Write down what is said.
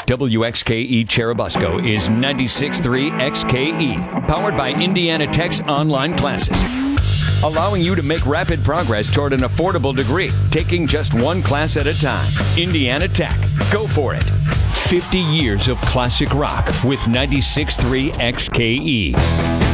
WXKE Cherubusco is 96.3 XKE, powered by Indiana Tech's online classes, allowing you to make rapid progress toward an affordable degree, taking just one class at a time. Indiana Tech. Go for it. 50 years of classic rock with 96.3 XKE.